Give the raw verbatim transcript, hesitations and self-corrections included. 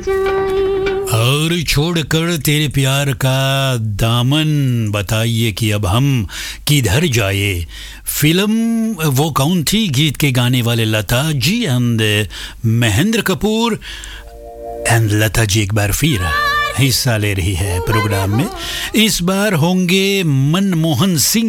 और छोड़कर तेरे प्यार का दामन बताइए कि अब हम किधर जाए। फिल्म वो कौन थी गीत के गाने वाले लता जी एंड महेंद्र कपूर एंड लता जी एक बार फिर हिस्सा ले रही है प्रोग्राम में। इस बार होंगे मनमोहन सिंह